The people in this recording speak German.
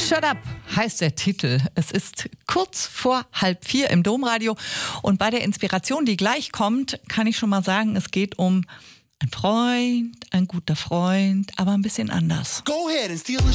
Shut Up heißt der Titel. Es ist kurz vor 3:30 im Domradio. Und bei der Inspiration, die gleich kommt, kann ich schon mal sagen, es geht um ein Freund, ein guter Freund, aber ein bisschen anders. Go ahead and steal the